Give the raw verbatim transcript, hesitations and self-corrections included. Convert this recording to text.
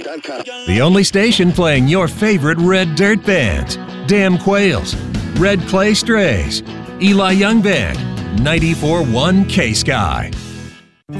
The only station playing your favorite red dirt bands. Damn Quails, Red Clay Strays, Eli Young Band, ninety-four point one K-Sky.